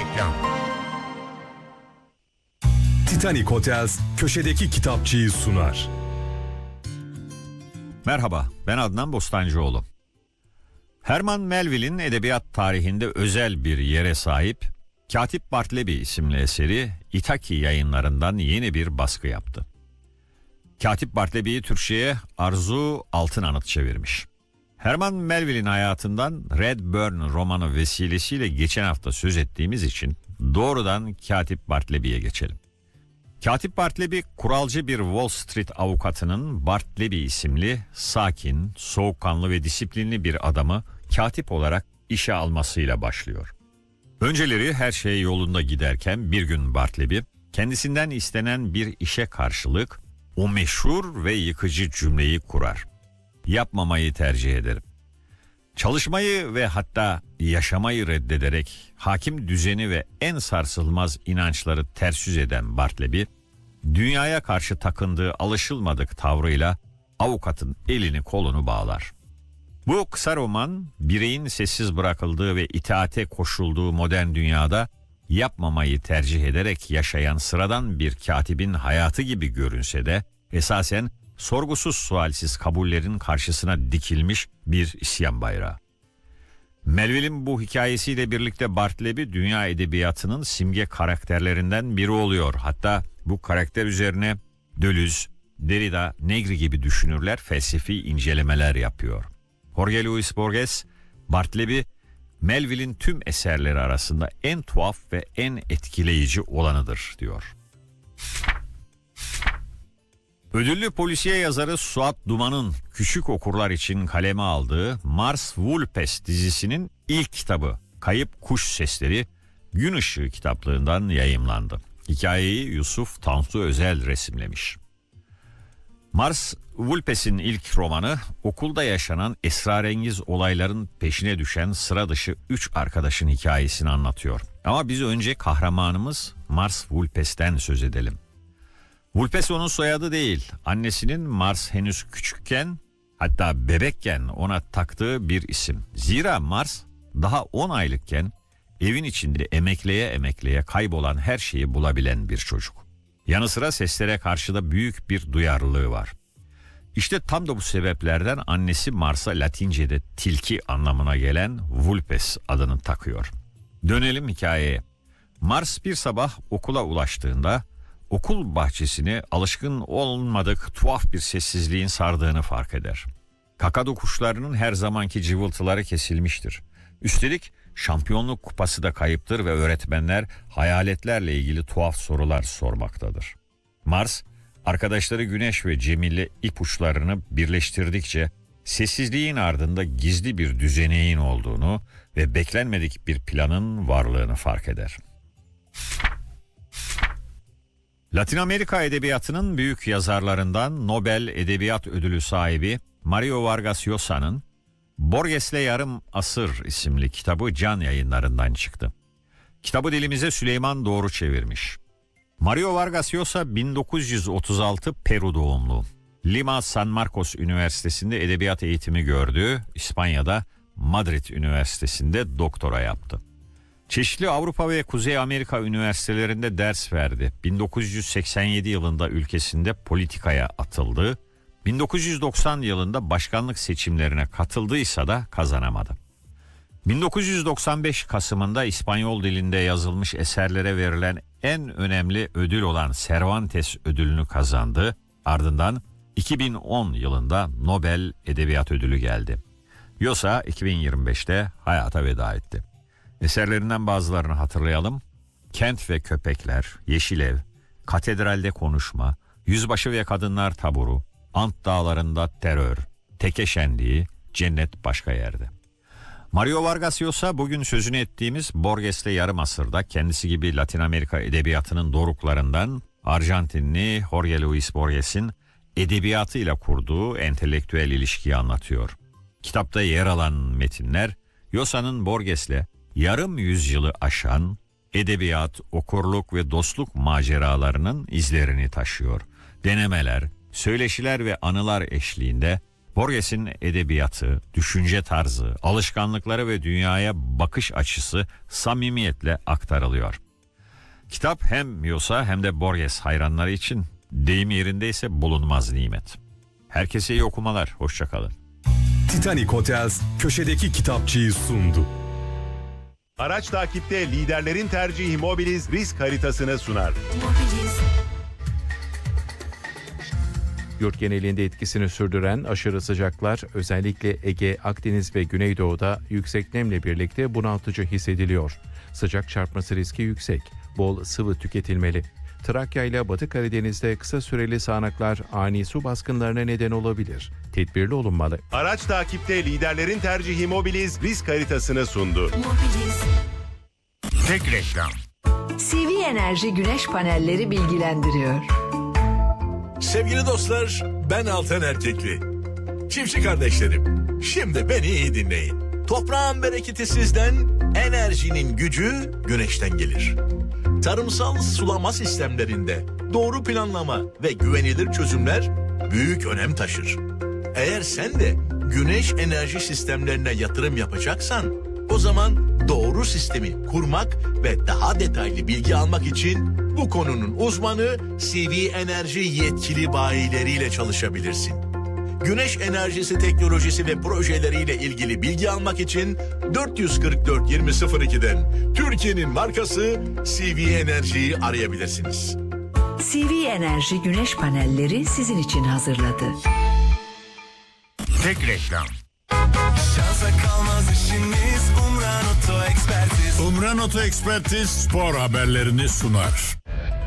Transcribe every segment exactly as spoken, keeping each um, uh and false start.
Reklam. Titanic Hotels köşedeki kitapçıyı sunar. Merhaba, ben Adnan Bostancıoğlu. Herman Melville'in edebiyat tarihinde özel bir yere sahip Katip Bartleby isimli eseri İtaki Yayınları'ndan yeni bir baskı yaptı. Katip Bartleby'yi Türkçe'ye Arzu Altınanıt çevirmiş. Herman Melville'in hayatından Redburn romanı vesilesiyle geçen hafta söz ettiğimiz için doğrudan Katip Bartleby'ye geçelim. Katip Bartleby, kuralcı bir Wall Street avukatının Bartleby isimli sakin, soğukkanlı ve disiplinli bir adamı katip olarak işe almasıyla başlıyor. Önceleri her şey yolunda giderken bir gün Bartleby kendisinden istenen bir işe karşılık o meşhur ve yıkıcı cümleyi kurar. Yapmamayı tercih ederim. Çalışmayı ve hatta yaşamayı reddederek hakim düzeni ve en sarsılmaz inançları ters yüz eden Bartleby, dünyaya karşı takındığı alışılmadık tavrıyla avukatın elini kolunu bağlar. Bu kısa roman, bireyin sessiz bırakıldığı ve itaate koşulduğu modern dünyada yapmamayı tercih ederek yaşayan sıradan bir katibin hayatı gibi görünse de esasen sorgusuz sualsiz kabullerin karşısına dikilmiş bir isyan bayrağı. Melville'in bu hikayesiyle birlikte Bartleby dünya edebiyatının simge karakterlerinden biri oluyor. Hatta bu karakter üzerine Deleuze, Derrida, Negri gibi düşünürler felsefi incelemeler yapıyor. Jorge Luis Borges, Bartleby, Melville'in tüm eserleri arasında en tuhaf ve en etkileyici olanıdır diyor. Ödüllü polisiye yazarı Suat Duman'ın küçük okurlar için kaleme aldığı Mars Vulpes dizisinin ilk kitabı Kayıp Kuş Sesleri Gün Işığı kitaplığından yayımlandı. Hikayeyi Yusuf Tansu Özel resimlemiş. Mars Vulpes'in ilk romanı okulda yaşanan esrarengiz olayların peşine düşen sıra dışı üç arkadaşın hikayesini anlatıyor. Ama biz önce kahramanımız Mars Vulpes'ten söz edelim. Vulpes onun soyadı değil, annesinin Mars henüz küçükken, hatta bebekken ona taktığı bir isim. Zira Mars daha on aylıkken evin içinde emekleye emekleye kaybolan her şeyi bulabilen bir çocuk. Yanı sıra seslere karşı da büyük bir duyarlılığı var. İşte tam da bu sebeplerden annesi Mars'a Latince'de tilki anlamına gelen Vulpes adını takıyor. Dönelim hikayeye. Mars bir sabah okula ulaştığında okul bahçesini alışkın olmadık tuhaf bir sessizliğin sardığını fark eder. Kakadu kuşlarının her zamanki cıvıltıları kesilmiştir. Üstelik şampiyonluk kupası da kayıptır ve öğretmenler hayaletlerle ilgili tuhaf sorular sormaktadır. Mars, arkadaşları Güneş ve Cemil'le ipuçlarını birleştirdikçe sessizliğin ardında gizli bir düzeneğin olduğunu ve beklenmedik bir planın varlığını fark eder. Latin Amerika edebiyatının büyük yazarlarından Nobel Edebiyat Ödülü sahibi Mario Vargas Llosa'nın Borges'le Yarım Asır isimli kitabı Can Yayınları'ndan çıktı. Kitabı dilimize Süleyman Doğru çevirmiş. Mario Vargas Llosa bin dokuz yüz otuz altı Peru doğumlu. Lima San Marcos Üniversitesi'nde edebiyat eğitimi gördü. İspanya'da Madrid Üniversitesi'nde doktora yaptı. Çeşitli Avrupa ve Kuzey Amerika üniversitelerinde ders verdi. bin dokuz yüz seksen yedi yılında ülkesinde politikaya atıldı. bin dokuz yüz doksan yılında başkanlık seçimlerine katıldıysa da kazanamadı. bin dokuz yüz doksan beş Kasım'ında İspanyol dilinde yazılmış eserlere verilen en önemli ödül olan Cervantes ödülünü kazandı. Ardından iki bin on yılında Nobel Edebiyat Ödülü geldi. Llosa iki bin yirmi beşte hayata veda etti. Eserlerinden bazılarını hatırlayalım. Kent ve Köpekler, Yeşil Ev, Katedralde Konuşma, Yüzbaşı ve Kadınlar Taburu, Ant Dağlarında Terör, Teke Şenliği, Cennet Başka Yerde. Mario Vargas Llosa bugün sözünü ettiğimiz Borges'le Yarım Asır'da kendisi gibi Latin Amerika edebiyatının doruklarından Arjantinli Jorge Luis Borges'in edebiyatıyla kurduğu entelektüel ilişkiyi anlatıyor. Kitapta yer alan metinler Llosa'nın Borges'le yarım yüzyılı aşan edebiyat, okurluk ve dostluk maceralarının izlerini taşıyor. Denemeler, söyleşiler ve anılar eşliğinde Borges'in edebiyatı, düşünce tarzı, alışkanlıkları ve dünyaya bakış açısı samimiyetle aktarılıyor. Kitap hem Mios'a hem de Borges hayranları için deyim yerindeyse bulunmaz nimet. Herkese iyi okumalar, hoşça kalın. Titanic Hotels köşedeki kitapçıyı sundu. Araç takipte liderlerin tercihi Mobiliz risk haritasını sunar. Mobiliz. Yurt genelinde etkisini sürdüren aşırı sıcaklar özellikle Ege, Akdeniz ve Güneydoğu'da yüksek nemle birlikte bunaltıcı hissediliyor. Sıcak çarpması riski yüksek, bol sıvı tüketilmeli. Trakya ile Batı Karadeniz'de kısa süreli sağanaklar ani su baskınlarına neden olabilir. Tedbirli olunmalı. Araç takipte liderlerin tercihi Mobiliz risk haritasını sundu. Mobiliz. Tek reklam. C V Enerji güneş panelleri bilgilendiriyor. Sevgili dostlar, ben Altan Erkekli. Çiftçi kardeşlerim, şimdi beni iyi dinleyin. Toprağın bereketi sizden, enerjinin gücü güneşten gelir. Tarımsal sulama sistemlerinde doğru planlama ve güvenilir çözümler büyük önem taşır. Eğer sen de güneş enerji sistemlerine yatırım yapacaksan, o zaman doğru sistemi kurmak ve daha detaylı bilgi almak için bu konunun uzmanı C V Enerji yetkili bayileriyle çalışabilirsin. Güneş enerjisi teknolojisi ve projeleriyle ilgili bilgi almak için dört yüz kırk dört yirmi sıfır iki'den Türkiye'nin markası C V Enerji'yi arayabilirsiniz. C V Enerji güneş panelleri sizin için hazırladı. Tek reklam. Şansa kalmaz işimiz Umran Oto Ekspertiz. Umran Oto Ekspertiz spor haberlerini sunar.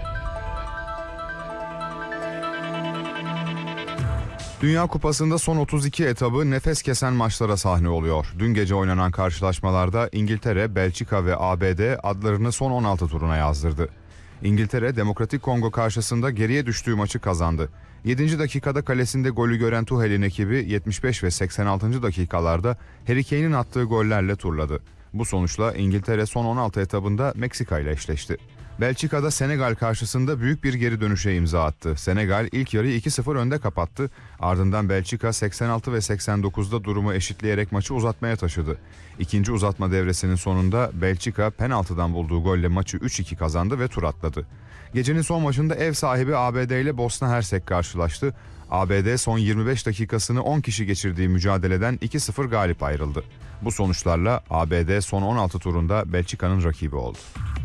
Dünya Kupası'nda son otuz iki etabı nefes kesen maçlara sahne oluyor. Dün gece oynanan karşılaşmalarda İngiltere, Belçika ve A B D adlarını son on altı turuna yazdırdı. İngiltere, Demokratik Kongo karşısında geriye düştüğü maçı kazandı. yedinci dakikada kalesinde golü gören Tuchel'in ekibi yetmiş beş ve seksen altıncı dakikalarda Harry Kane'in attığı gollerle turladı. Bu sonuçla İngiltere son on altı etabında Meksika ile eşleşti. Belçika'da Senegal karşısında büyük bir geri dönüşe imza attı. Senegal ilk yarıyı iki sıfır önde kapattı. Ardından Belçika seksen altı ve seksen dokuzda durumu eşitleyerek maçı uzatmaya taşıdı. İkinci uzatma devresinin sonunda Belçika penaltıdan bulduğu golle maçı üç iki kazandı ve tur atladı. Gecenin son maçında ev sahibi A B D ile Bosna Hersek karşılaştı. A B D son yirmi beş dakikasını on kişi geçirdiği mücadeleden iki sıfır galip ayrıldı. Bu sonuçlarla A B D son on altı turunda Belçika'nın rakibi oldu.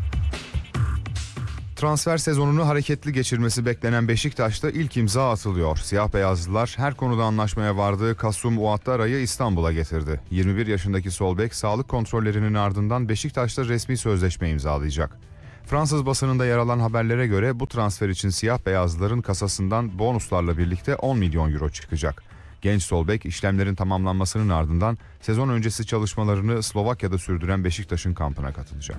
Transfer sezonunu hareketli geçirmesi beklenen Beşiktaş'ta ilk imza atılıyor. Siyah beyazlılar her konuda anlaşmaya vardığı Kasum Ouattara'yı İstanbul'a getirdi. yirmi bir yaşındaki sol bek sağlık kontrollerinin ardından Beşiktaş'ta resmi sözleşme imzalayacak. Fransız basınında yer alan haberlere göre bu transfer için siyah beyazlıların kasasından bonuslarla birlikte on milyon euro çıkacak. Genç sol bek işlemlerin tamamlanmasının ardından sezon öncesi çalışmalarını Slovakya'da sürdüren Beşiktaş'ın kampına katılacak.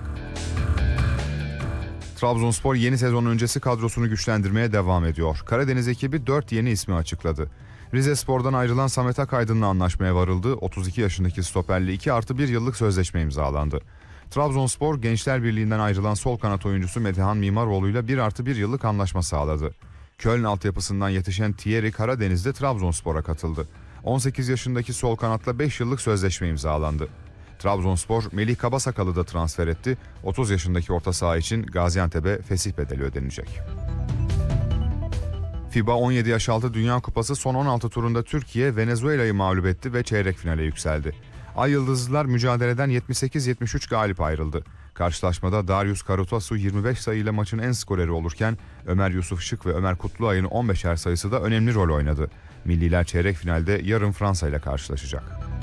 Trabzonspor yeni sezon öncesi kadrosunu güçlendirmeye devam ediyor. Karadeniz ekibi dört yeni ismi açıkladı. Rizespor'dan ayrılan Samet Akaydın'la anlaşmaya varıldı. otuz iki yaşındaki stoperle iki artı bir yıllık sözleşme imzalandı. Trabzonspor Gençler Birliği'nden ayrılan sol kanat oyuncusu Metehan Mimaroğlu'yla bir artı bir yıllık anlaşma sağladı. Köln altyapısından yetişen Thierry Karadeniz'de Trabzonspor'a katıldı. on sekiz yaşındaki sol kanatla beş yıllık sözleşme imzalandı. Trabzonspor Melih Kabasakal'ı da transfer etti. otuz yaşındaki orta saha için Gaziantep'e fesih bedeli ödenecek. FIBA on yedi yaş altı Dünya Kupası son on altı turunda Türkiye Venezuela'yı mağlup etti ve çeyrek finale yükseldi. Ay Yıldızlılar mücadeleden yetmiş sekiz yetmiş üç galip ayrıldı. Karşılaşmada Darius Karutasu yirmi beş sayıyla maçın en skoreri olurken Ömer Yusuf Şık ve Ömer Kutluay'ın on beşer sayısı da önemli rol oynadı. Milliler çeyrek finalde yarın Fransa ile karşılaşacak.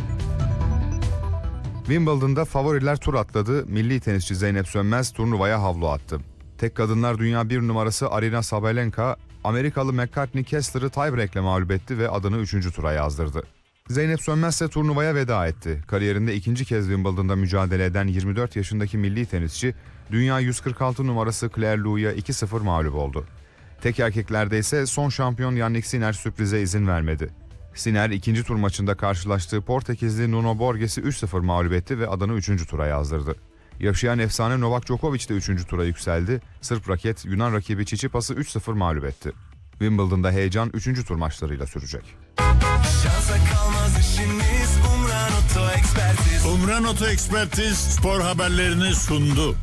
Wimbledon'da favoriler tur atladı. Milli tenisçi Zeynep Sönmez turnuvaya havlu attı. Tek kadınlar dünya bir numarası Aryna Sabalenka, Amerikalı McCartney Kessler'ı tiebreak'le mağlup etti ve adını üçüncü tura yazdırdı. Zeynep Sönmez ise turnuvaya veda etti. Kariyerinde ikinci kez Wimbledon'da mücadele eden yirmi dört yaşındaki milli tenisçi, dünya yüz kırk altı numarası Claire Lou'ya iki sıfır mağlup oldu. Tek erkeklerde ise son şampiyon Yannick Sinner sürprize izin vermedi. Sinner ikinci tur maçında karşılaştığı Portekizli Nuno Borges'i üç sıfır mağlup etti ve adını üçüncü tura yazdırdı. Yaşayan efsane Novak Djokovic de üçüncü tura yükseldi. Sırp raket Yunan rakibi Çiçipas'ı üç sıfır mağlup etti. Wimbledon'da heyecan üçüncü tur maçlarıyla sürecek. Şansa Şansa kalmaz işiniz. Umran Oto Ekspertiz. Umran Oto Ekspertiz spor haberlerini sundu.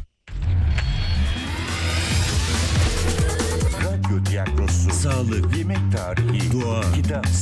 Radyo tiyatrosu, sağlık, yemek tarihi, doğa, kitap,